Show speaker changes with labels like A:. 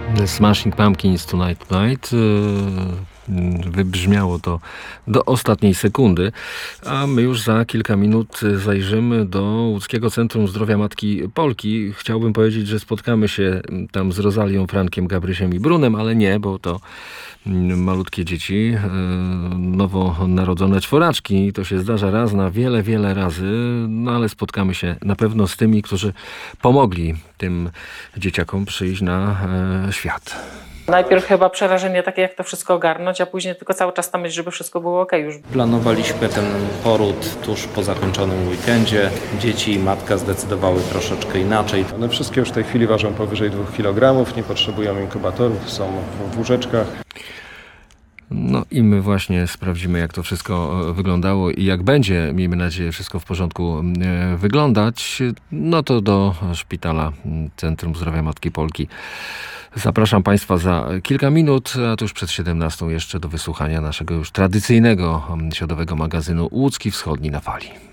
A: Smashing Pumpkins Tonight Tonight. Wybrzmiało to do ostatniej sekundy, a my już za kilka minut zajrzymy do Łódzkiego Centrum Zdrowia Matki Polki. Chciałbym powiedzieć, że spotkamy się tam z Rozalią, Frankiem, Gabrysiem i Brunem, ale nie, bo to malutkie dzieci, nowonarodzone czworaczki. To się zdarza raz na wiele, wiele razy, no ale spotkamy się na pewno z tymi, którzy pomogli tym dzieciakom przyjść na świat.
B: Najpierw chyba przerażenie takie, jak to wszystko ogarnąć, a później tylko cały czas tam myśl, żeby wszystko było okej już.
C: Planowaliśmy ten poród tuż po zakończonym weekendzie. Dzieci i matka zdecydowały troszeczkę inaczej.
D: One wszystkie już w tej chwili ważą powyżej 2 kg, nie potrzebują inkubatorów, są w łóżeczkach.
A: No i my właśnie sprawdzimy, jak to wszystko wyglądało i jak będzie, miejmy nadzieję, wszystko w porządku wyglądać. No to do szpitala Centrum Zdrowia Matki Polki. Zapraszam Państwa za kilka minut, a tuż przed 17 jeszcze do wysłuchania naszego już tradycyjnego środowego magazynu Łódzki Wschodni na Fali.